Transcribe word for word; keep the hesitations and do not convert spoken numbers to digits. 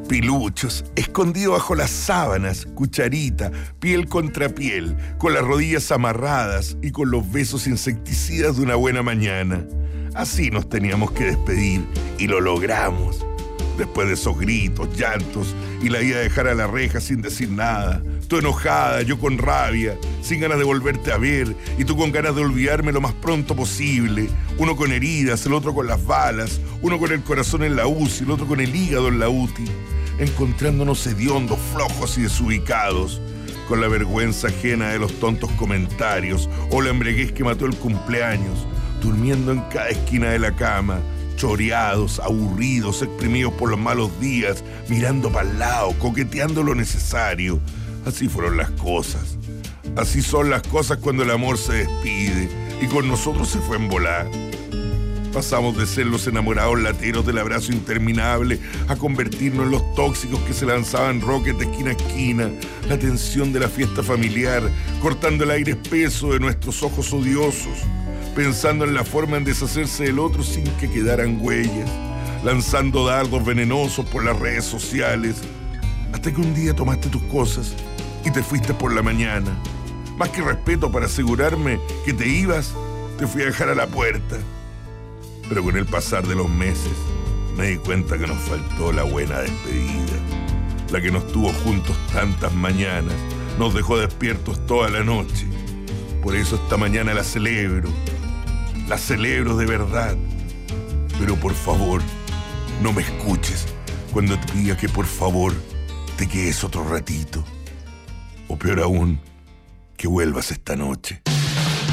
Piluchos, escondido bajo las sábanas, cucharita, piel contra piel, con las rodillas amarradas y con los besos insecticidas de una buena mañana. Así nos teníamos que despedir y lo logramos. Después de esos gritos, llantos y la ida a dejar a la reja sin decir nada. Tú enojada, yo con rabia, sin ganas de volverte a ver y tú con ganas de olvidarme lo más pronto posible. Uno con heridas, el otro con las balas, uno con el corazón en la U C I, el otro con el hígado en la U T I. Encontrándonos hediondos, flojos y desubicados, con la vergüenza ajena de los tontos comentarios o la embriaguez que mató el cumpleaños, durmiendo en cada esquina de la cama, choreados, aburridos, exprimidos por los malos días, mirando para el lado, coqueteando lo necesario. Así fueron las cosas. Así son las cosas cuando el amor se despide y con nosotros se fue en volar. Pasamos de ser los enamorados lateros del abrazo interminable a convertirnos en los tóxicos que se lanzaban roques de esquina a esquina, la tensión de la fiesta familiar, cortando el aire espeso de nuestros ojos odiosos, pensando en la forma en deshacerse del otro sin que quedaran huellas, lanzando dardos venenosos por las redes sociales, hasta que un día tomaste tus cosas y te fuiste por la mañana. Más que respeto para asegurarme que te ibas, te fui a dejar a la puerta. Pero con el pasar de los meses me di cuenta que nos faltó la buena despedida, la que nos tuvo juntos tantas mañanas, nos dejó despiertos toda la noche. Por eso esta mañana la celebro, la celebro de verdad. Pero por favor, no me escuches cuando te diga que por favor te quedes otro ratito. O peor aún, que vuelvas esta noche.